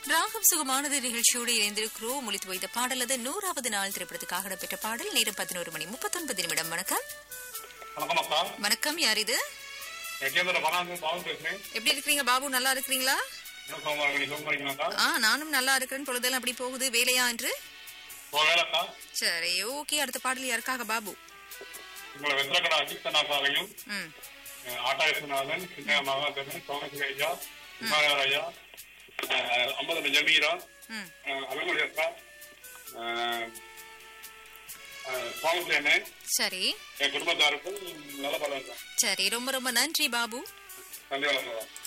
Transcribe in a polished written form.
ராகம் சுகமானது நிகழ்ச்சியோடு இணைந்திருக்கிறோம். ஒலித்து வைத்த பாடல் அது 100வது நாள் திரைப்படத்துக்காக இடம்பெற்ற பாடல். நேரம் 11:39. வணக்கம். வணக்கம், யார் இது? எப்படி இருக்கீங்க பாபு? நல்லா இருக்கிறீங்களா? நானும் நல்லா இருக்கிறேன். பொழுதெல்லாம் அப்படி போகுது, வேலையா என்று? சரி, ஓகே. அடுத்த பாடல் யாருக்காக பாபு? சரி குடும்பத்தாருக்கும் நல்ல பலம். சரி, ரொம்ப ரொம்ப நன்றி பாபு.